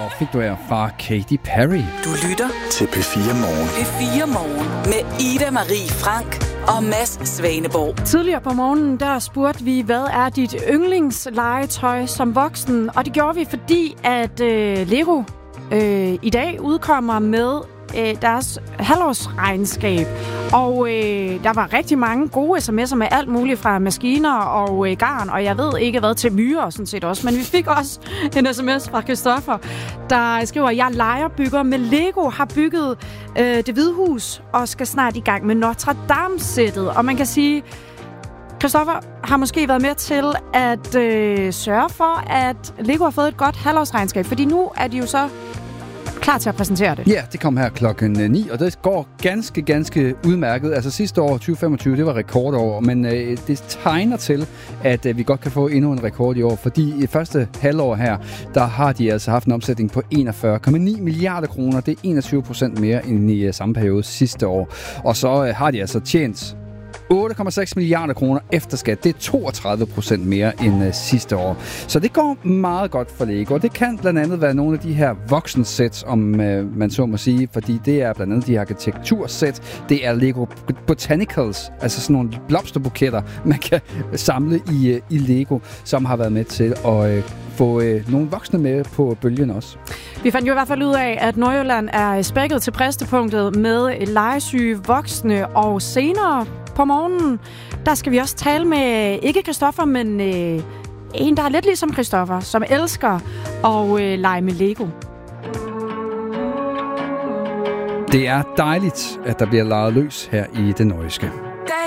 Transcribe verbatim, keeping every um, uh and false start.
Wow, fik du her fra Katy Perry. Du lytter til P fire Morgen. P fire Morgen med Ida Marie Frank og Mads Svaneborg. Tidligere på morgenen, der spurgte vi, hvad er dit yndlingslegetøj som voksen? Og det gjorde vi, fordi at øh, Lego øh, i dag udkommer med øh, deres halvårsregnskab. Og øh, der var rigtig mange gode sms'er med alt muligt fra maskiner og øh, garn, og jeg ved ikke hvad til myrer sådan set også. Men vi fik også en sms fra Christoffer, der skriver, jeg lejerbygger med Lego, har bygget øh, Det Hvide Hus og skal snart i gang med Notre Dame-sættet. Og man kan sige, Christoffer har måske været med til at øh, sørge for, at Lego har fået et godt halvårsregnskab, fordi nu er de jo så klar til at præsentere det. Ja, det kom her klokken ni, og det går ganske, ganske udmærket. Altså sidste år, tyve femogtyve, det var rekordår, men øh, det tegner til, at øh, vi godt kan få endnu en rekord i år, fordi i første halvår her, der har de altså haft en omsætning på enogfyrre komma ni milliarder kroner. Det er enogtyve procent mere end i øh, samme periode sidste år. Og så øh, har de altså tjent otte komma seks milliarder kroner efter skat. Det er toogtredive procent mere end uh, sidste år. Så det går meget godt for Lego. Og det kan blandt andet være nogle af de her voksensæt, om uh, man så må sige, fordi det er blandt andet de her arkitektursæt. Det er Lego Botanicals, altså sådan nogle blomsterbuketter, man kan samle i, uh, i Lego, som har været med til at uh, få uh, nogle voksne med på bølgen også. Vi fandt jo i hvert fald ud af, at Nordjylland er spækket til bristepunktet med legesyge voksne, og senere på morgenen, der skal vi også tale med, ikke Christoffer, men øh, en, der er lidt ligesom Christoffer, som elsker at øh, lege med Lego. Det er dejligt, at der bliver leget løs her i det nordjyske.